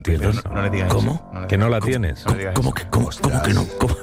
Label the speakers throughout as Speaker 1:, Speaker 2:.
Speaker 1: ¿Tienes?
Speaker 2: No le digas
Speaker 1: ¿Cómo?
Speaker 2: eso.
Speaker 1: ¿Que no la tienes?
Speaker 2: ¿Cómo que no? ¿Cómo?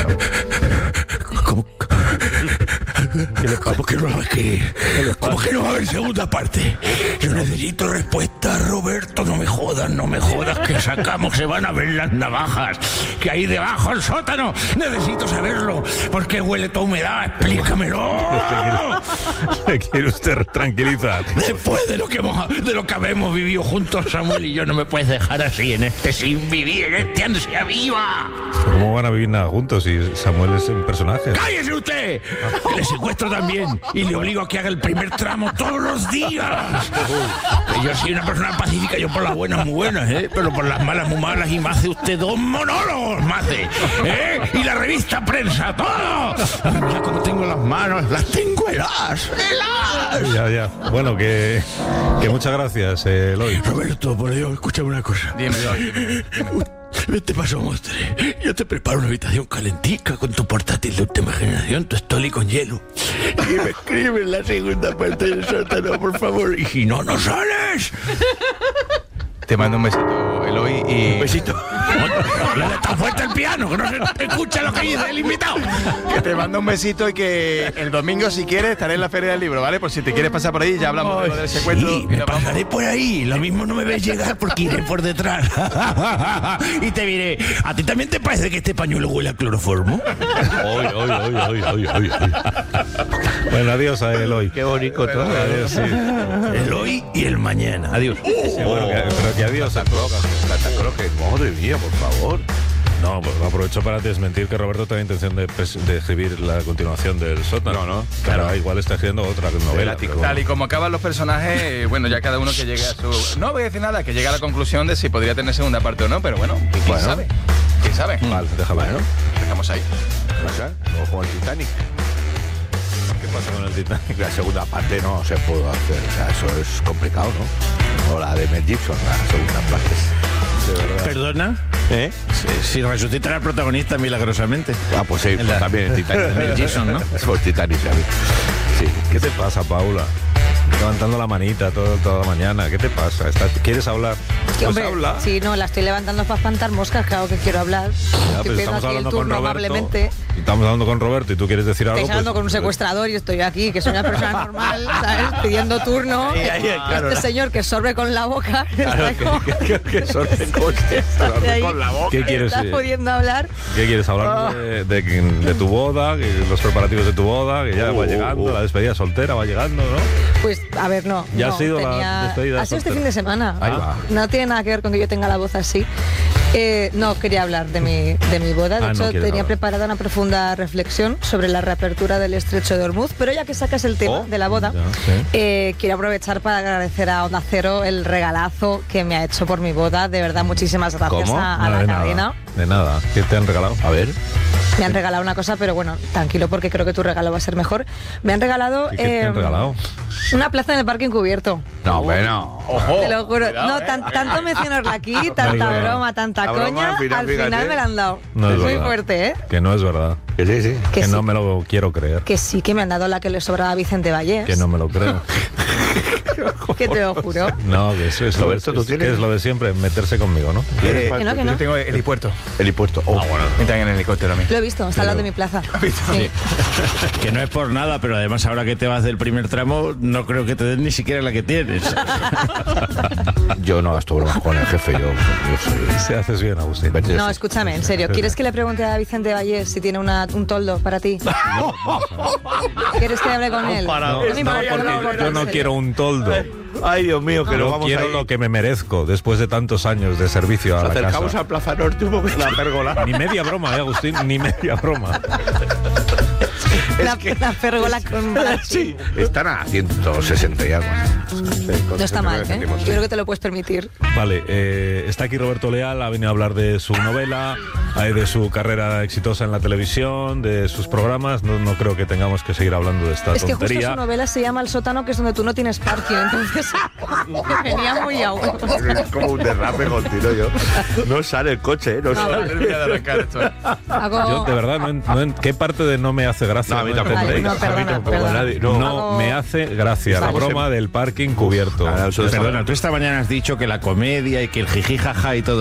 Speaker 2: ¿Cómo que no va a haber ¿Cómo que no va a haber segunda parte? Yo necesito respuesta, Roberto. No me jodas que sacamos, se van a ver las navajas que hay debajo del sótano. Necesito saberlo. ¿Por qué huele toda humedad? Explícamelo.
Speaker 1: ¿Le quiere usted tranquilizar?
Speaker 2: Después de lo que habemos vivido juntos, Samuel y yo, no me puedes dejar así en este sin vivir, en este ansia viva.
Speaker 1: ¿Cómo van a vivir nada juntos si Samuel es un personaje?
Speaker 2: ¡Cállese usted! Que le secuestro también y le obligo a que haga el primer tramo todos los días. Que yo soy una persona pacífica, yo por las buenas muy buenas, pero por las malas muy malas, y me hace usted 2 monólogos, me hace, y la revista Prensa, todo. Ya como tengo las manos, las tengo heladas.
Speaker 1: Ya. Bueno, que muchas gracias, Eloy.
Speaker 2: Roberto, por Dios, escúchame una cosa.
Speaker 3: Dime.
Speaker 2: Vete paso, Mostre. Yo te preparo una habitación calentica con tu portátil de última generación, tu estoli con hielo. Y me escribes la segunda parte del sótano, por favor. Y si no, no sales.
Speaker 3: Te mando un besito, Eloy, y...
Speaker 2: Un besito. Le da tan fuerte el piano que no se escucha lo que dice el invitado.
Speaker 3: Que te mando un besito y que el domingo, si quieres, estaré en la Feria del Libro, ¿vale? Por si te quieres pasar por ahí, ya hablamos de lo del secuestro.
Speaker 2: Sí, me pasaré por ahí. Lo mismo no me ves llegar porque iré por detrás. Y te diré, ¿a ti también te parece que este pañuelo huele a cloroformo?
Speaker 1: Bueno, adiós a Eloy.
Speaker 2: Qué bonito todo.
Speaker 1: Adiós, sí.
Speaker 2: Eloy y el mañana. Adiós.
Speaker 1: Sí, bueno, pero que adiós.
Speaker 4: Madre mía, por favor.
Speaker 1: No, pues aprovecho para desmentir que Roberto tenía intención de escribir la continuación del sótano.
Speaker 4: No.
Speaker 1: Claro, igual está escribiendo otra novela.
Speaker 3: Tal y como acaban los personajes, bueno, ya cada uno que llegue a su... No voy a decir nada, que llegue a la conclusión de si podría tener segunda parte o no, pero bueno, ¿quién sabe? ¿Quién sabe?
Speaker 1: Vale, déjalo.
Speaker 4: Bueno,
Speaker 3: Dejamos ahí.
Speaker 4: ojo al Titanic.
Speaker 1: ¿Qué pasa con el Titanic?
Speaker 4: La segunda parte no se puede hacer, o sea, eso es complicado, ¿no? O la de Mel Gibson, la segunda parte. De verdad.
Speaker 2: ¿Perdona? Si resucita al protagonista milagrosamente.
Speaker 4: Ah, pues sí, pues también el Titanic.
Speaker 2: Mel Gibson, ¿no?
Speaker 4: Pues Titanic, ¿sabes? Sí.
Speaker 1: ¿Qué te pasa, Paula? Levantando la manita toda la mañana. ¿Qué te pasa? ¿Quieres hablar?
Speaker 5: Sí, hombre,
Speaker 1: habla.
Speaker 5: sí, no, la estoy levantando para espantar moscas, claro que quiero hablar.
Speaker 1: Ya,
Speaker 5: Estoy
Speaker 1: pues
Speaker 5: pidiendo
Speaker 1: estamos
Speaker 5: aquí el
Speaker 1: hablando con
Speaker 5: turno
Speaker 1: Roberto.
Speaker 5: amablemente.
Speaker 1: Estamos hablando con Roberto y tú quieres decir algo.
Speaker 5: Estáis hablando
Speaker 1: pues,
Speaker 5: con un secuestrador y estoy aquí, que soy una persona normal, ¿sabes? Pidiendo turno.
Speaker 4: claro.
Speaker 5: Este señor que sorbe con la boca.
Speaker 4: Claro, que sorbe con la boca.
Speaker 1: ¿Qué quieres?
Speaker 5: ¿Estás pudiendo hablar?
Speaker 1: ¿Qué quieres hablar de tu boda, los preparativos de tu boda, que ya va llegando, la despedida soltera va llegando, ¿no?
Speaker 5: Pues, a ver, no.
Speaker 1: Ya
Speaker 5: no,
Speaker 1: ha sido la despedida
Speaker 5: Ha sido este
Speaker 1: soltera.
Speaker 5: fin de semana.
Speaker 4: Ahí va.
Speaker 5: No tiene nada que ver con que yo tenga la voz así. No quería hablar de mi boda. De hecho,
Speaker 1: no quieres
Speaker 5: tenía
Speaker 1: hablar.
Speaker 5: preparada una profunda reflexión sobre la reapertura del Estrecho de Hormuz, pero ya que sacas el tema de la boda,
Speaker 1: ya, sí.
Speaker 5: quiero aprovechar para agradecer a Onda Cero el regalazo que me ha hecho por mi boda. De verdad, muchísimas gracias
Speaker 4: ¿Cómo?
Speaker 5: a la
Speaker 1: de
Speaker 5: cadena.
Speaker 1: nada. De nada. ¿Qué te han regalado?
Speaker 4: A ver.
Speaker 5: Me han regalado una cosa, pero bueno, tranquilo porque creo que tu regalo va a ser mejor. Me han regalado,
Speaker 1: ¿Qué te han regalado?
Speaker 5: una plaza en el parque encubierto.
Speaker 4: No, bueno.
Speaker 3: Ojo.
Speaker 5: Te lo juro.
Speaker 3: Cuidado,
Speaker 5: No, tanto mencionarla aquí, tanta
Speaker 1: Vale.
Speaker 5: broma, tanta
Speaker 4: La broma,
Speaker 5: coña,
Speaker 4: al final,
Speaker 5: al final
Speaker 4: fíjate.
Speaker 5: me la han dado.
Speaker 1: No es
Speaker 5: Muy
Speaker 1: verdad.
Speaker 5: fuerte, ¿eh?
Speaker 1: Que no es verdad.
Speaker 4: Que sí.
Speaker 1: Que
Speaker 5: sí.
Speaker 1: no me lo quiero creer.
Speaker 5: Que sí, que me han dado la que le sobraba a Vicente Vallés.
Speaker 1: Que no me lo creo.
Speaker 5: Que te lo juro.
Speaker 1: No, que eso es lo,
Speaker 4: Roberto, ¿tú tienes?
Speaker 1: que es lo de siempre, meterse conmigo, ¿no?
Speaker 5: Que no, que no.
Speaker 3: Yo tengo el helipuerto.
Speaker 4: Helipuerto. Oh, bueno.
Speaker 3: Entran en el helicóptero a mí.
Speaker 5: Lo he visto, está al lado de mi plaza. Sí.
Speaker 2: Que no es por nada, pero además ahora que te vas del primer tramo, no creo que te den ni siquiera la que tienes.
Speaker 4: Yo no gasto bromas con el jefe, yo soy...
Speaker 1: Se haces bien, Agustín.
Speaker 5: No, escúchame, en serio. ¿Quieres que le pregunte a Vicente Vallés si tiene un toldo para ti? ¿Quieres que hable con él?
Speaker 1: No,
Speaker 5: me importa,
Speaker 1: porque
Speaker 5: me importa,
Speaker 1: yo
Speaker 5: en
Speaker 1: no
Speaker 5: serio.
Speaker 1: quiero un toldo.
Speaker 4: Ay, Dios mío, que
Speaker 1: Yo
Speaker 4: lo vamos
Speaker 1: quiero
Speaker 4: a ir.
Speaker 1: lo que me merezco después de tantos años de servicio a
Speaker 4: Nos
Speaker 1: la
Speaker 4: acercamos
Speaker 1: casa.
Speaker 4: a Plaza Norte un momento. La pérgola.
Speaker 1: Ni media broma, Agustín, ni media broma.
Speaker 5: La pérgola con Brasil.
Speaker 4: Sí, están a 160 y algo.
Speaker 5: No está mal, ¿eh? Yo creo que te lo puedes permitir.
Speaker 1: Vale, está aquí Roberto Leal, ha venido a hablar de su novela, de su carrera exitosa en la televisión, de sus programas. No creo que tengamos que seguir hablando de esta
Speaker 5: Es que justo
Speaker 1: tontería.
Speaker 5: su novela se llama El sótano, que es donde tú no tienes parking, entonces me venía muy a huevo.
Speaker 4: Es como un derrape continuo yo. No sale el coche, no sale.
Speaker 3: Termina de arrancar esto.
Speaker 5: Hago-
Speaker 1: Yo, de verdad, ¿qué parte de no me hace gracia gracia.
Speaker 4: No, a mí tampoco.
Speaker 5: Vale, no,
Speaker 4: A mí
Speaker 5: perdona,
Speaker 4: tampoco,
Speaker 5: perdona.
Speaker 4: nadie.
Speaker 1: No me hace gracia la
Speaker 5: Vale.
Speaker 1: broma del parking cubierto.
Speaker 4: Claro, eso es-
Speaker 2: Perdona, tú esta mañana has dicho que la comedia y que el jiji jaja y todo